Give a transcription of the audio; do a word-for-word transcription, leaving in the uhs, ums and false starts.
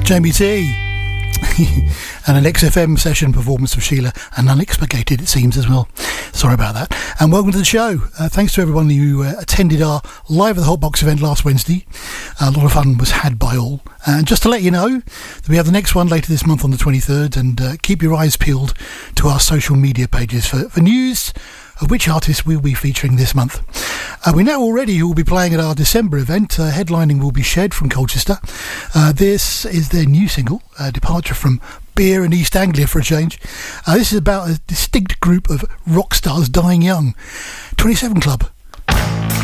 Jamie T. And an X F M session performance of Sheila, and unexpurgated it seems as well. Sorry about that. And welcome to the show. Uh, thanks to everyone who uh, attended our Live at the Hotbox event last Wednesday. A lot of fun was had by all. And just to let you know that we have the next one later this month on the twenty-third, and uh, keep your eyes peeled to our social media pages for, for news of which artists we'll be featuring this month. Uh, we know already who will be playing at our December event. Uh, headlining will be Shed from Colchester. Uh, this is their new single, uh, Departure from Beer in East Anglia for a change. Uh, this is about a distinct group of rock stars dying young. twenty-seven Club.